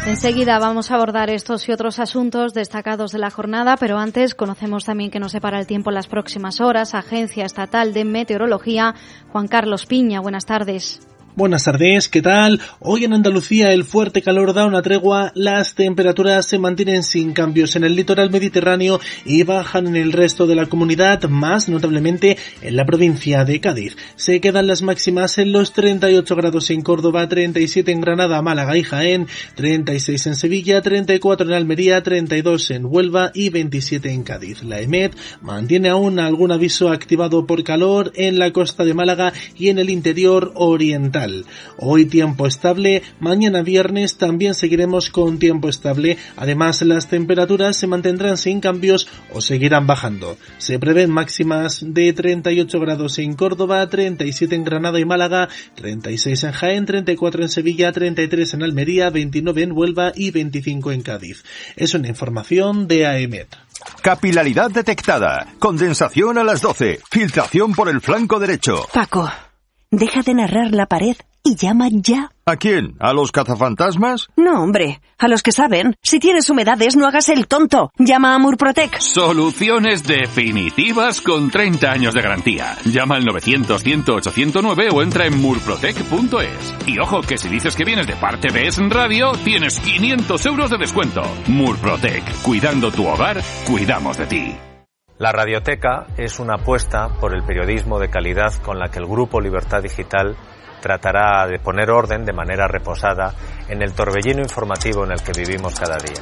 Enseguida vamos a abordar estos y otros asuntos destacados de la jornada, pero antes conocemos también que nos separa el tiempo en las próximas horas. Agencia Estatal de Meteorología, Juan Carlos Piña, buenas tardes. Buenas tardes, ¿qué tal? Hoy en Andalucía el fuerte calor da una tregua, las temperaturas se mantienen sin cambios en el litoral mediterráneo y bajan en el resto de la comunidad, más notablemente en la provincia de Cádiz. Se quedan las máximas en los 38 grados en Córdoba, 37 en Granada, Málaga y Jaén, 36 en Sevilla, 34 en Almería, 32 en Huelva y 27 en Cádiz. La EMET mantiene aún algún aviso activado por calor en la costa de Málaga y en el interior oriental. Hoy tiempo estable, mañana viernes también seguiremos con tiempo estable, además las temperaturas se mantendrán sin cambios o seguirán bajando. Se prevén máximas de 38 grados en Córdoba, 37 en Granada y Málaga, 36 en Jaén, 34 en Sevilla, 33 en Almería, 29 en Huelva y 25 en Cádiz. Es una información de AEMET. Capilaridad detectada, condensación a las 12, filtración por el flanco derecho. Paco, deja de narrar la pared y llama ya. ¿A quién? ¿A los cazafantasmas? No, hombre, a los que saben. Si tienes humedades, no hagas el tonto. Llama a Murprotec. Soluciones definitivas con 30 años de garantía. Llama al 900-108-109 o entra en murprotec.es. Y ojo, que si dices que vienes de parte de Es Radio, tienes 500 euros de descuento. Murprotec, cuidando tu hogar, cuidamos de ti. La Radioteca es una apuesta por el periodismo de calidad con la que el Grupo Libertad Digital tratará de poner orden de manera reposada en el torbellino informativo en el que vivimos cada día.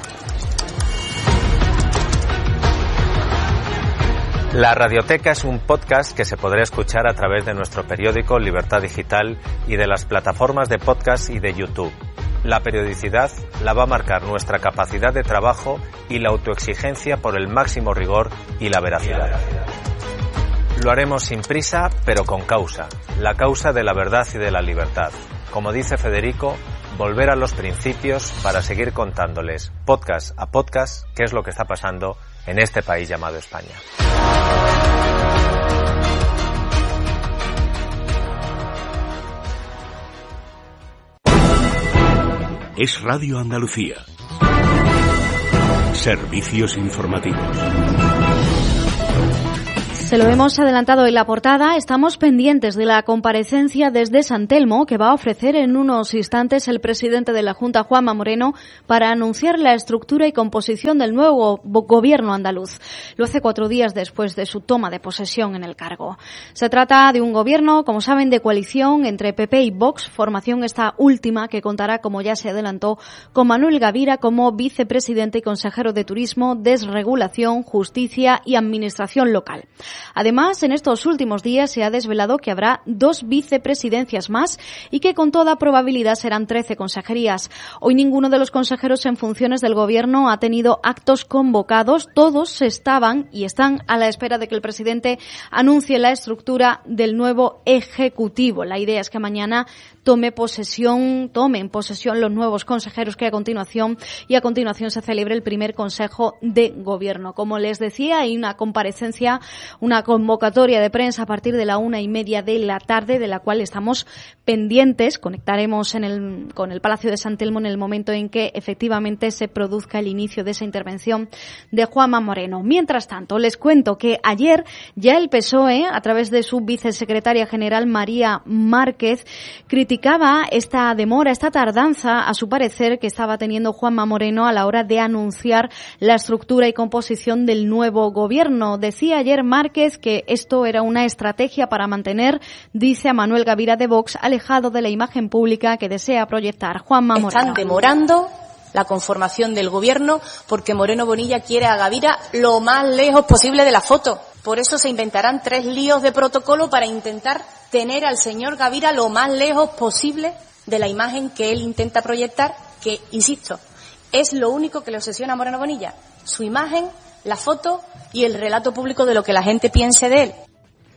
La Radioteca es un podcast que se podrá escuchar a través de nuestro periódico Libertad Digital y de las plataformas de podcast y de YouTube. La periodicidad la va a marcar nuestra capacidad de trabajo y la autoexigencia por el máximo rigor y la veracidad. Lo haremos sin prisa, pero con causa, la causa de la verdad y de la libertad. Como dice Federico, volver a los principios para seguir contándoles, podcast a podcast, qué es lo que está pasando en este país llamado España. Es Radio Andalucía. Servicios informativos. Se lo hemos adelantado en la portada, estamos pendientes de la comparecencia desde San Telmo que va a ofrecer en unos instantes el presidente de la Junta, Juanma Moreno, para anunciar la estructura y composición del nuevo gobierno andaluz. Lo hace 4 días después de su toma de posesión en el cargo. Se trata de un gobierno, como saben, de coalición entre PP y Vox, formación esta última que contará, como ya se adelantó, con Manuel Gavira como vicepresidente y consejero de Turismo, Desregulación, Justicia y Administración Local. Además, en estos últimos días se ha desvelado que habrá 2 vicepresidencias más y que con toda probabilidad serán 13 consejerías. Hoy ninguno de los consejeros en funciones del gobierno ha tenido actos convocados. Todos estaban y están a la espera de que el presidente anuncie la estructura del nuevo ejecutivo. La idea es que mañana tomen posesión los nuevos consejeros, que a continuación se celebre el primer consejo de gobierno. Como les decía, hay una comparecencia, una convocatoria de prensa a partir de la 1:30 de la tarde, de la cual estamos pendientes. Conectaremos con el Palacio de San Telmo en el momento en que efectivamente se produzca el inicio de esa intervención de Juanma Moreno. Mientras tanto, les cuento que ayer ya el PSOE, a través de su vicesecretaria general María Márquez, criticaba esta demora, esta tardanza, a su parecer, que estaba teniendo Juanma Moreno a la hora de anunciar la estructura y composición del nuevo gobierno. Decía ayer Márquez que esto era una estrategia para mantener, dice, a Manuel Gavira de Vox alejado de la imagen pública que desea proyectar Juanma Moreno. Están demorando la conformación del gobierno porque Moreno Bonilla quiere a Gavira lo más lejos posible de la foto. Por eso se inventarán 3 líos de protocolo para intentar tener al señor Gavira lo más lejos posible de la imagen que él intenta proyectar, que, insisto, es lo único que le obsesiona a Moreno Bonilla: su imagen, la foto y el relato público de lo que la gente piense de él.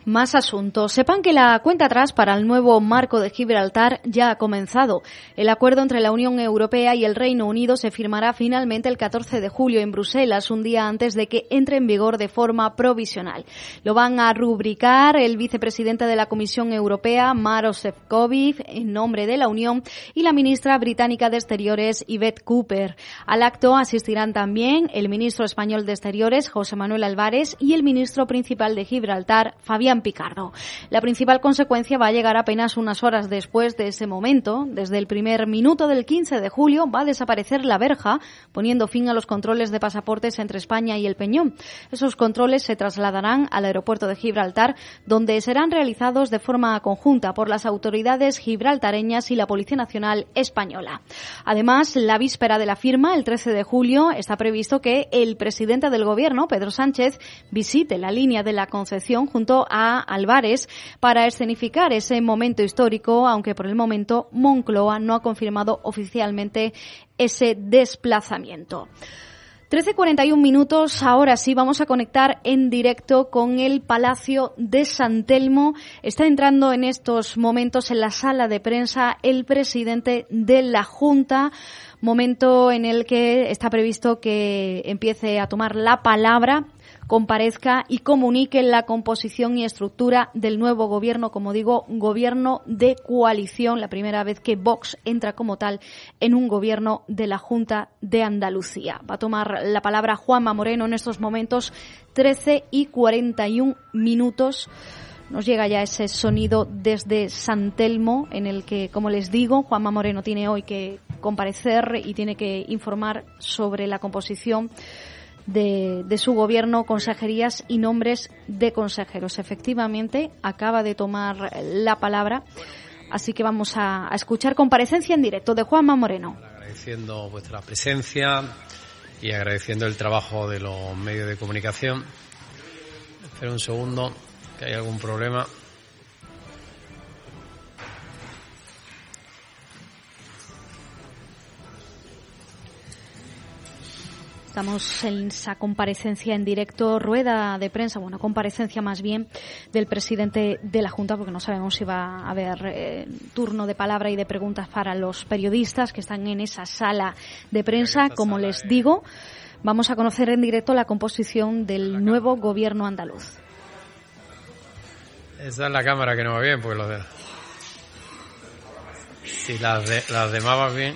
Más asuntos. Sepan que la cuenta atrás para el nuevo marco de Gibraltar ya ha comenzado. El acuerdo entre la Unión Europea y el Reino Unido se firmará finalmente el 14 de julio en Bruselas, un día antes de que entre en vigor de forma provisional. Lo van a rubricar el vicepresidente de la Comisión Europea, Maroš Šefčovič, en nombre de la Unión, y la ministra británica de Exteriores, Yvette Cooper. Al acto asistirán también el ministro español de Exteriores, José Manuel Álvarez, y el ministro principal de Gibraltar, Fabián Picardo. La principal consecuencia va a llegar apenas unas horas después de ese momento. Desde el primer minuto del 15 de julio va a desaparecer la verja, poniendo fin a los controles de pasaportes entre España y el Peñón. Esos controles se trasladarán al aeropuerto de Gibraltar, donde serán realizados de forma conjunta por las autoridades gibraltareñas y la Policía Nacional Española. Además, la víspera de la firma, el 13 de julio, está previsto que el presidente del Gobierno, Pedro Sánchez, visite la línea de la Concepción junto a Álvarez para escenificar ese momento histórico, aunque por el momento Moncloa no ha confirmado oficialmente ese desplazamiento. 13:41, ahora sí vamos a conectar en directo con el Palacio de San Telmo. Está entrando en estos momentos en la sala de prensa el presidente de la Junta, momento en el que está previsto que empiece a tomar la palabra, comparezca y comunique la composición y estructura del nuevo gobierno, como digo, gobierno de coalición, la primera vez que Vox entra como tal en un gobierno de la Junta de Andalucía. Va a tomar la palabra Juanma Moreno en estos momentos, 13:41. Nos llega ya ese sonido desde San Telmo, en el que, como les digo, Juanma Moreno tiene hoy que comparecer y tiene que informar sobre la composición de su gobierno, consejerías y nombres de consejeros. Efectivamente, acaba de tomar la palabra, así que vamos a escuchar comparecencia en directo de Juanma Moreno. Agradeciendo vuestra presencia y agradeciendo el trabajo de los medios de comunicación. Espera un segundo, que hay algún problema. Estamos en esa comparecencia en directo, rueda de prensa, comparecencia más bien del presidente de la Junta, porque no sabemos si va a haber turno de palabra y de preguntas para los periodistas que están en esa sala de prensa. Como les digo, vamos a conocer en directo la composición del nuevo gobierno andaluz. Esa es la cámara que no va bien, porque si las demás van bien.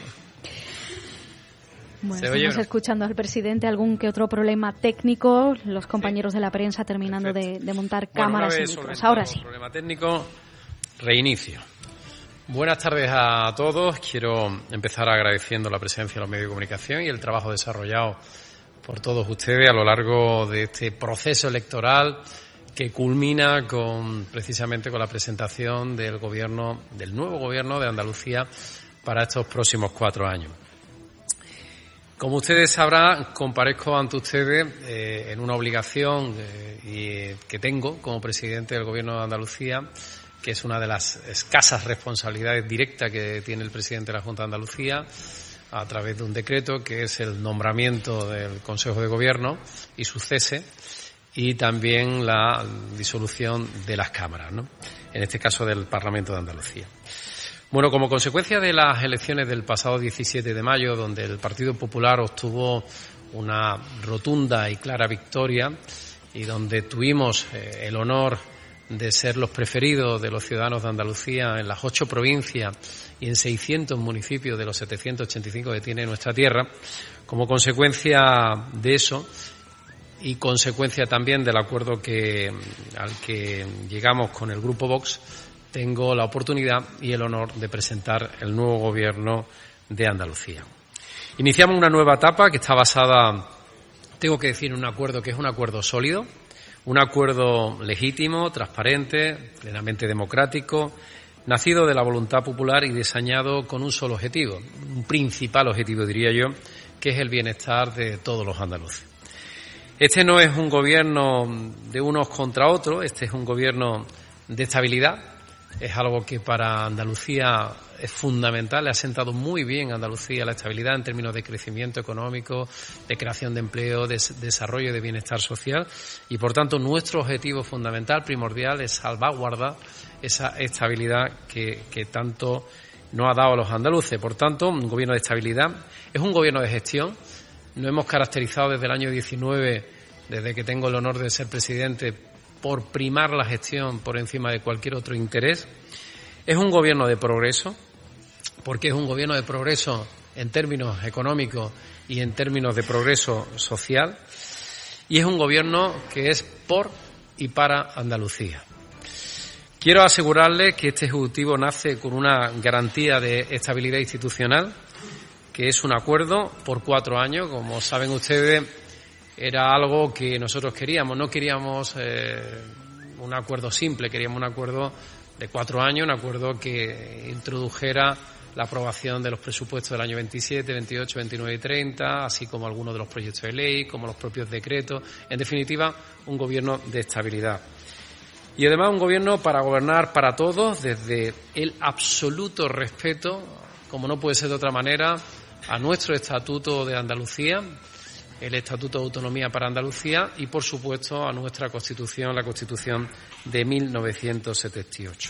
Bueno, estamos escuchando al presidente, algún que otro problema técnico, los compañeros de la prensa terminando de montar cámaras y micros. Ahora sí. Problema técnico, reinicio. Buenas tardes a todos. Quiero empezar agradeciendo la presencia de los medios de comunicación y el trabajo desarrollado por todos ustedes a lo largo de este proceso electoral que culmina precisamente con la presentación del nuevo gobierno de Andalucía para estos próximos 4 años. Como ustedes sabrán, comparezco ante ustedes en una obligación que tengo como presidente del Gobierno de Andalucía, que es una de las escasas responsabilidades directas que tiene el presidente de la Junta de Andalucía, a través de un decreto que es el nombramiento del Consejo de Gobierno y su cese, y también la disolución de las cámaras, ¿no? En este caso del Parlamento de Andalucía. Bueno, como consecuencia de las elecciones del pasado 17 de mayo, donde el Partido Popular obtuvo una rotunda y clara victoria y donde tuvimos el honor de ser los preferidos de los ciudadanos de Andalucía en las 8 provincias y en 600 municipios de los 785 que tiene nuestra tierra, como consecuencia de eso y consecuencia también del acuerdo al que llegamos con el Grupo Vox, tengo la oportunidad y el honor de presentar el nuevo gobierno de Andalucía. Iniciamos una nueva etapa que está basada, tengo que decir, en un acuerdo que es un acuerdo sólido, un acuerdo legítimo, transparente, plenamente democrático, nacido de la voluntad popular y diseñado con un solo objetivo, un principal objetivo, diría yo, que es el bienestar de todos los andaluces. Este no es un gobierno de unos contra otros, este es un gobierno de estabilidad, es algo que para Andalucía es fundamental. Le ha sentado muy bien a Andalucía la estabilidad en términos de crecimiento económico, de creación de empleo, de desarrollo y de bienestar social. Y, por tanto, nuestro objetivo fundamental, primordial, es salvaguardar esa estabilidad que tanto nos ha dado a los andaluces. Por tanto, un gobierno de estabilidad. Es un gobierno de gestión. Nos hemos caracterizado desde el año 19, desde que tengo el honor de ser presidente, por primar la gestión por encima de cualquier otro interés. Es un gobierno de progreso, porque es un gobierno de progreso en términos económicos y en términos de progreso social, y es un gobierno que es por y para Andalucía. Quiero asegurarle que este Ejecutivo nace con una garantía de estabilidad institucional, que es un acuerdo por 4 años. Como saben ustedes, era algo que nosotros queríamos. No queríamos un acuerdo simple, queríamos un acuerdo de 4 años, un acuerdo que introdujera la aprobación de los presupuestos del año 27, 28, 29 y 30, así como algunos de los proyectos de ley, como los propios decretos. En definitiva, un gobierno de estabilidad. Y además un gobierno para gobernar para todos, desde el absoluto respeto, como no puede ser de otra manera, a nuestro Estatuto de Andalucía, el Estatuto de Autonomía para Andalucía, y, por supuesto, a nuestra Constitución, la Constitución de 1978.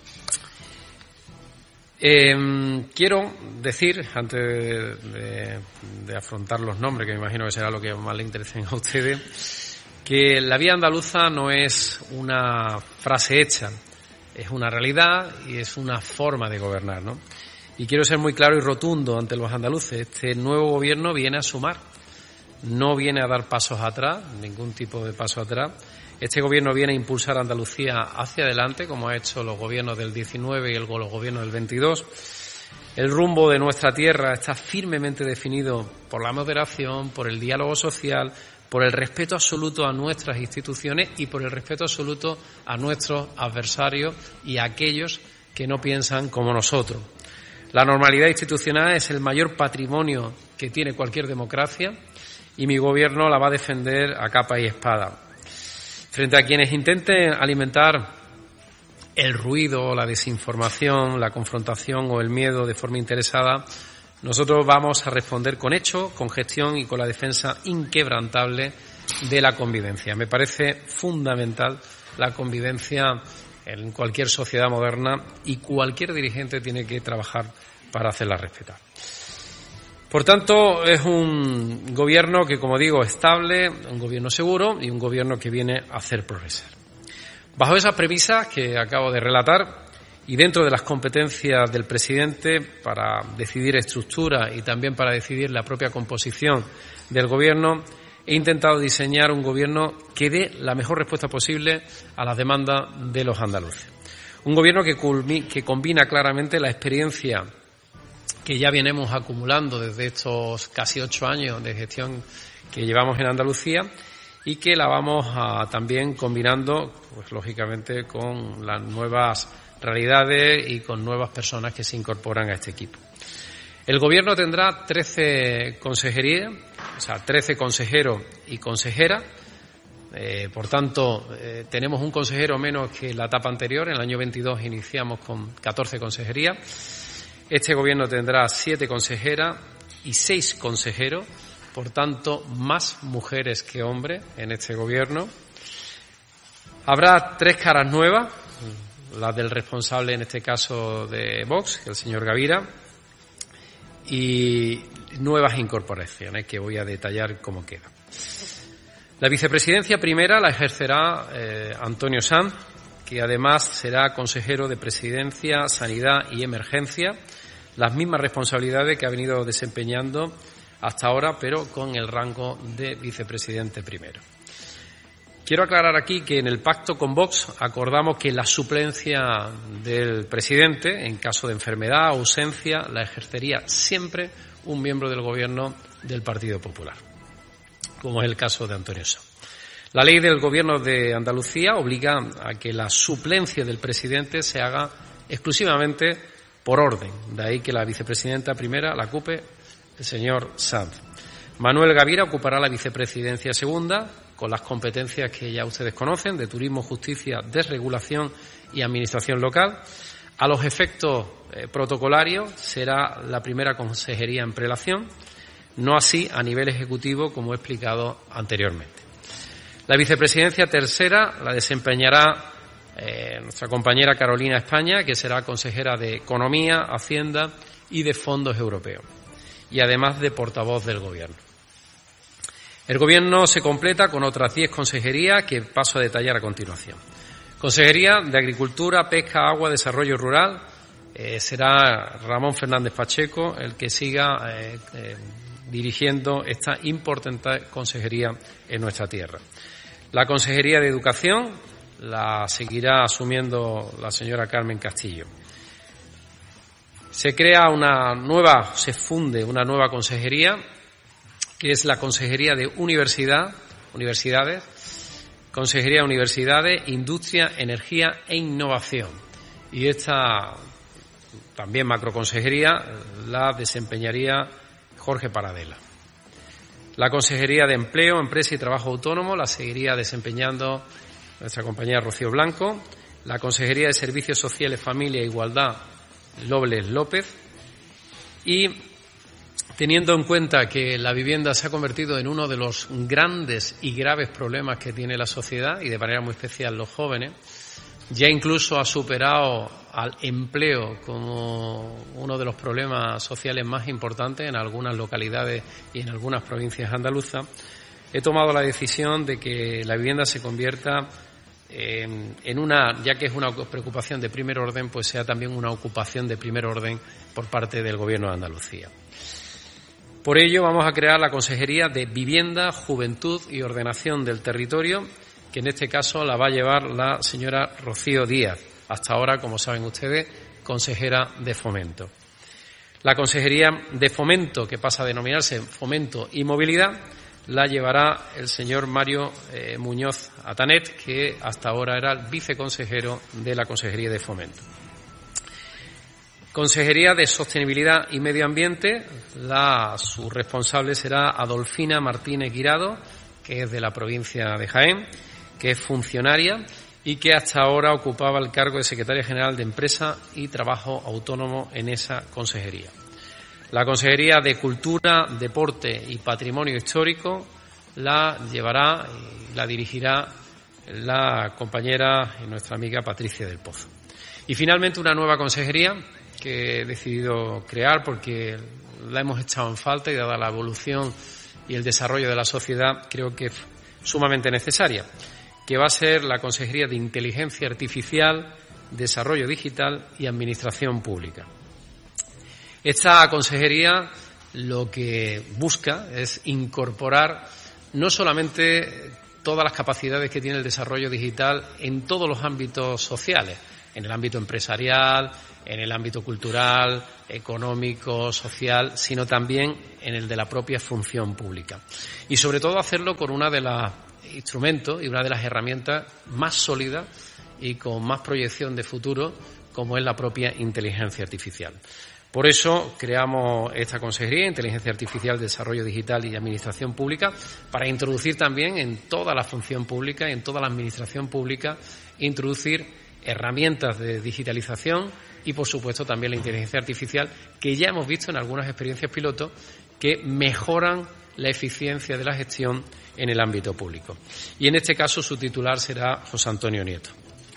Quiero decir, antes de afrontar los nombres, que me imagino que será lo que más le interesen a ustedes, que la vía andaluza no es una frase hecha, es una realidad y es una forma de gobernar, ¿no? Y quiero ser muy claro y rotundo ante los andaluces. Este nuevo gobierno viene a sumar. No viene a dar pasos atrás, ningún tipo de paso atrás. Este gobierno viene a impulsar a Andalucía hacia adelante, como ha hecho los gobiernos del 19 y los gobiernos del 22. El rumbo de nuestra tierra está firmemente definido por la moderación, por el diálogo social, por el respeto absoluto a nuestras instituciones y por el respeto absoluto a nuestros adversarios y a aquellos que no piensan como nosotros. La normalidad institucional es el mayor patrimonio que tiene cualquier democracia, y mi gobierno la va a defender a capa y espada. Frente a quienes intenten alimentar el ruido, la desinformación, la confrontación o el miedo de forma interesada, nosotros vamos a responder con hechos, con gestión y con la defensa inquebrantable de la convivencia. Me parece fundamental la convivencia en cualquier sociedad moderna y cualquier dirigente tiene que trabajar para hacerla respetar. Por tanto, es un gobierno que, como digo, es estable, un gobierno seguro y un gobierno que viene a hacer progresar. Bajo esas premisas que acabo de relatar y dentro de las competencias del presidente para decidir estructura y también para decidir la propia composición del gobierno, he intentado diseñar un gobierno que dé la mejor respuesta posible a las demandas de los andaluces. Un gobierno que combina claramente la experiencia que ya venimos acumulando desde estos casi 8 años de gestión que llevamos en Andalucía y que la vamos a también combinando, pues lógicamente, con las nuevas realidades y con nuevas personas que se incorporan a este equipo. El Gobierno tendrá 13 consejerías, o sea, 13 consejeros y consejeras. Por tanto, tenemos un consejero menos que la etapa anterior. En el año 22 iniciamos con 14 consejerías. Este Gobierno tendrá 7 consejeras y 6 consejeros, por tanto, más mujeres que hombres en este Gobierno. Habrá 3 caras nuevas, la del responsable, en este caso, de Vox, que es el señor Gavira, y nuevas incorporaciones que voy a detallar cómo queda. La vicepresidencia primera la ejercerá Antonio Sanz, que además será consejero de Presidencia, Sanidad y Emergencia, las mismas responsabilidades que ha venido desempeñando hasta ahora, pero con el rango de vicepresidente primero. Quiero aclarar aquí que en el pacto con Vox acordamos que la suplencia del presidente, en caso de enfermedad o ausencia, la ejercería siempre un miembro del Gobierno del Partido Popular, como es el caso de Antonio Sanz. La ley del Gobierno de Andalucía obliga a que la suplencia del presidente se haga exclusivamente por orden. De ahí que la vicepresidenta primera la ocupe el señor Sanz. Manuel Gavira ocupará la vicepresidencia segunda, con las competencias que ya ustedes conocen, de turismo, justicia, desregulación y Administración Local. A los efectos protocolarios será la primera consejería en prelación, no así a nivel ejecutivo, como he explicado anteriormente. La vicepresidencia tercera la desempeñará nuestra compañera Carolina España, que será consejera de Economía, Hacienda y de Fondos Europeos, y además de portavoz del Gobierno. El Gobierno se completa con otras 10 consejerías que paso a detallar a continuación. Consejería de Agricultura, Pesca, Agua, Desarrollo Rural, será Ramón Fernández Pacheco el que siga dirigiendo esta importante consejería en nuestra tierra. La Consejería de Educación la seguirá asumiendo la señora Carmen Castillo. Se funde una nueva consejería, que es la Consejería de Universidades, Consejería de Universidades, Industria, Energía e Innovación. Y esta también macroconsejería la desempeñaría Jorge Paradela. La Consejería de Empleo, Empresa y Trabajo Autónomo la seguiría desempeñando nuestra compañera Rocío Blanco. La Consejería de Servicios Sociales, Familia e Igualdad, Lobles López. Y teniendo en cuenta que la vivienda se ha convertido en uno de los grandes y graves problemas que tiene la sociedad, y de manera muy especial los jóvenes, ya incluso ha superado al empleo como uno de los problemas sociales más importantes en algunas localidades y en algunas provincias andaluzas, he tomado la decisión de que la vivienda se convierta en una, ya que es una preocupación de primer orden, pues sea también una ocupación de primer orden por parte del Gobierno de Andalucía. Por ello vamos a crear la Consejería de Vivienda, Juventud y Ordenación del Territorio, que en este caso la va a llevar la señora Rocío Díaz, hasta ahora, como saben ustedes, consejera de Fomento. La Consejería de Fomento, que pasa a denominarse Fomento y Movilidad, la llevará el señor Mario Muñoz Atanet, que hasta ahora era el viceconsejero de la Consejería de Fomento. Consejería de Sostenibilidad y Medio Ambiente, su responsable será Adolfina Martínez Guirado, que es de la provincia de Jaén, que es funcionaria y que hasta ahora ocupaba el cargo de secretaria general de Empresa y Trabajo Autónomo en esa consejería. La Consejería de Cultura, Deporte y Patrimonio Histórico la llevará y la dirigirá la compañera y nuestra amiga Patricia del Pozo. Y finalmente una nueva consejería que he decidido crear porque la hemos echado en falta y dada la evolución y el desarrollo de la sociedad creo que es sumamente necesaria, que va a ser la Consejería de Inteligencia Artificial, Desarrollo Digital y Administración Pública. Esta consejería lo que busca es incorporar no solamente todas las capacidades que tiene el desarrollo digital en todos los ámbitos sociales, en el ámbito empresarial, en el ámbito cultural, económico, social, sino también en el de la propia función pública. Y sobre todo hacerlo con una de los instrumentos y una de las herramientas más sólidas y con más proyección de futuro, como es la propia inteligencia artificial. Por eso creamos esta Consejería de Inteligencia Artificial, Desarrollo Digital y Administración Pública para introducir también en toda la función pública, en toda la administración pública, introducir herramientas de digitalización y, por supuesto, también la inteligencia artificial, que ya hemos visto en algunas experiencias piloto que mejoran la eficiencia de la gestión en el ámbito público. Y en este caso su titular será José Antonio Nieto.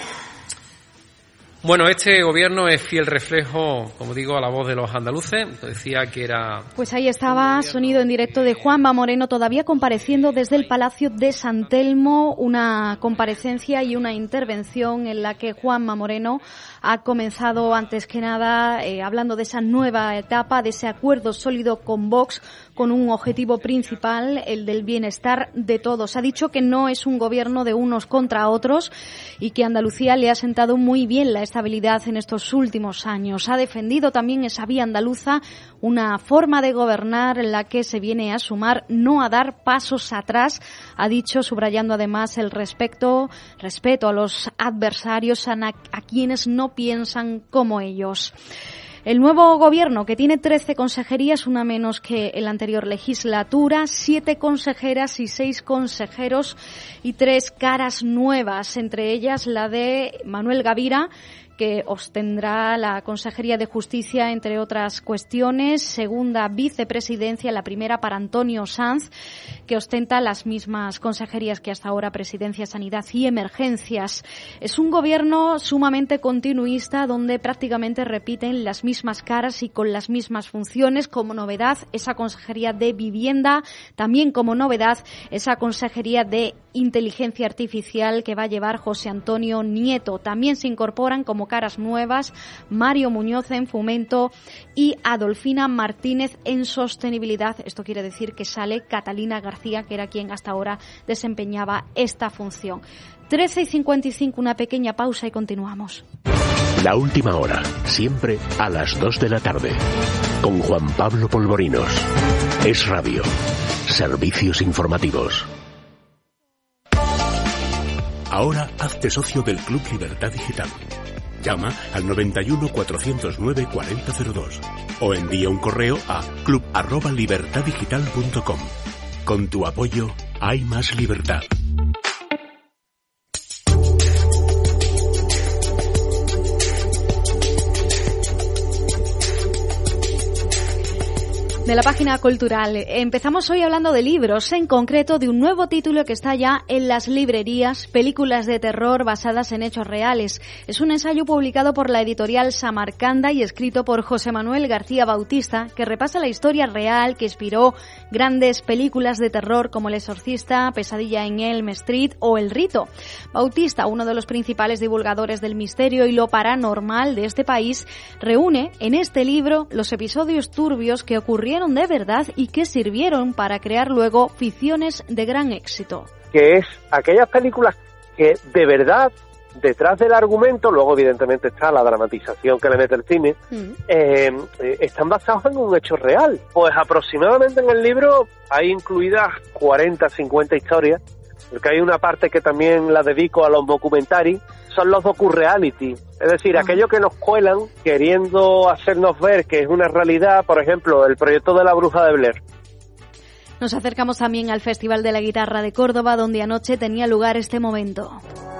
Bueno, este gobierno es fiel reflejo, como digo, a la voz de los andaluces. Decía que era... Pues ahí estaba, sonido en directo de Juanma Moreno, todavía compareciendo desde el Palacio de San Telmo, una comparecencia y una intervención en la que Juanma Moreno ha comenzado, antes que nada, hablando de esa nueva etapa, de ese acuerdo sólido con Vox, con un objetivo principal, el del bienestar de todos. Ha dicho que no es un gobierno de unos contra otros y que a Andalucía le ha sentado muy bien la estabilidad en estos últimos años. Ha defendido también esa vía andaluza, una forma de gobernar en la que se viene a sumar, no a dar pasos atrás, ha dicho, subrayando además el respeto a los adversarios, a quienes no piensan como ellos. El nuevo gobierno, que tiene 13 consejerías, una menos que en la anterior legislatura, 7 consejeras y 6 consejeros y 3 caras nuevas, entre ellas la de Manuel Gavira, que ostendrá la Consejería de Justicia, entre otras cuestiones, segunda vicepresidencia, la primera para Antonio Sanz, que ostenta las mismas consejerías que hasta ahora, Presidencia, Sanidad y Emergencias. Es un gobierno sumamente continuista, donde prácticamente repiten las mismas caras y con las mismas funciones. Como novedad, esa Consejería de Vivienda, también como novedad, esa Consejería de Inteligencia Artificial que va a llevar José Antonio Nieto. También se incorporan como caras nuevas Mario Muñoz en Fomento y Adolfina Martínez en Sostenibilidad. Esto quiere decir que sale Catalina García, que era quien hasta ahora desempeñaba esta función. 13:55, una pequeña pausa y continuamos. La última hora, siempre a las 2 de la tarde, con Juan Pablo Polvorinos. Es Radio. Servicios informativos. Ahora hazte socio del Club Libertad Digital. Llama al 91 409 4002 o envía un correo a club@libertaddigital.com. Con tu apoyo hay más libertad. De la página cultural. Empezamos hoy hablando de libros, en concreto de un nuevo título que está ya en las librerías, películas de terror basadas en hechos reales. Es un ensayo publicado por la editorial Samarcanda y escrito por José Manuel García Bautista, que repasa la historia real que inspiró grandes películas de terror como El exorcista, Pesadilla en Elm Street o El rito. Bautista, uno de los principales divulgadores del misterio y lo paranormal de este país, reúne en este libro los episodios turbios que ocurrieron de verdad y que sirvieron para crear luego ficciones de gran éxito. Que es aquellas películas que de verdad, detrás del argumento, luego evidentemente está la dramatización que le mete el cine, están basados en un hecho real. Pues aproximadamente en el libro hay incluidas 40, 50 historias, porque hay una parte que también la dedico a los documentari, son los docu-reality, es decir, aquello que nos cuelan queriendo hacernos ver que es una realidad, por ejemplo, el proyecto de la Bruja de Blair. Nos acercamos también al Festival de la Guitarra de Córdoba, donde anoche tenía lugar este momento.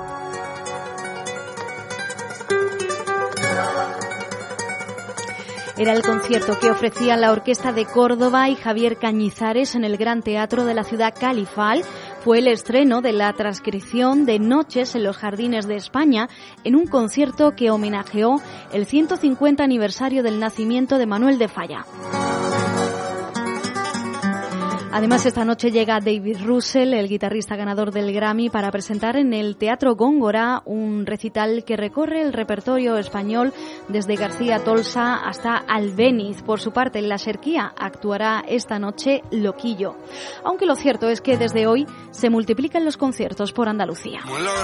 Era el concierto que ofrecían la Orquesta de Córdoba y Javier Cañizares en el Gran Teatro de la ciudad califal. Fue el estreno de la transcripción de Noches en los Jardines de España en un concierto que homenajeó el 150 aniversario del nacimiento de Manuel de Falla. Además, esta noche llega David Russell, el guitarrista ganador del Grammy, para presentar en el Teatro Góngora un recital que recorre el repertorio español desde García Tolsa hasta Albéniz. Por su parte, en la Serquía actuará esta noche Loquillo. Aunque lo cierto es que desde hoy se multiplican los conciertos por Andalucía.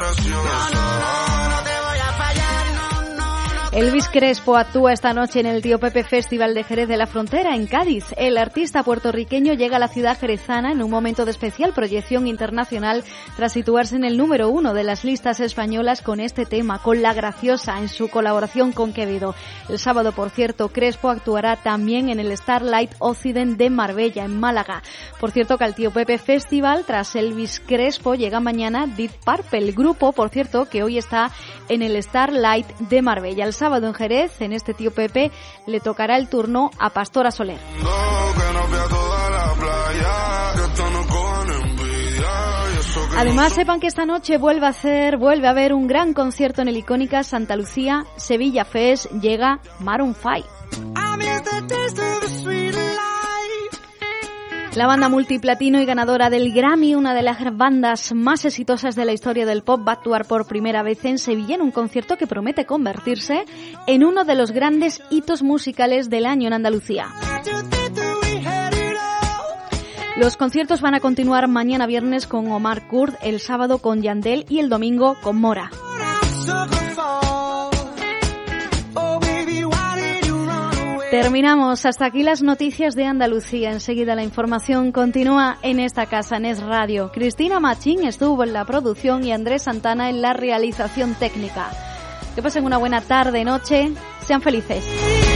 Elvis Crespo actúa esta noche en el Tío Pepe Festival de Jerez de la Frontera, en Cádiz. El artista puertorriqueño llega a la ciudad jerezana en un momento de especial proyección internacional tras situarse en el número 1 de las listas españolas con este tema, con La Graciosa, en su colaboración con Quevedo. El sábado, por cierto, Crespo actuará también en el Starlight Occident de Marbella, en Málaga. Por cierto, que al Tío Pepe Festival, tras Elvis Crespo, llega mañana Deep Purple, el grupo, por cierto, que hoy está en el Starlight de Marbella. El sábado en Jerez, en este Tío Pepe, le tocará el turno a Pastora Soler. Además, sepan que esta noche vuelve a haber un gran concierto en el icónica Santa Lucía Sevilla Fest. Llega Maroon 5. La banda multiplatino y ganadora del Grammy, una de las bandas más exitosas de la historia del pop, va a actuar por primera vez en Sevilla en un concierto que promete convertirse en uno de los grandes hitos musicales del año en Andalucía. Los conciertos van a continuar mañana viernes con Omar Kurd, el sábado con Yandel y el domingo con Mora. Terminamos. Hasta aquí las noticias de Andalucía. Enseguida la información continúa en esta casa, en Es Radio. Cristina Machín estuvo en la producción y Andrés Santana en la realización técnica. Que pasen una buena tarde, noche. Sean felices.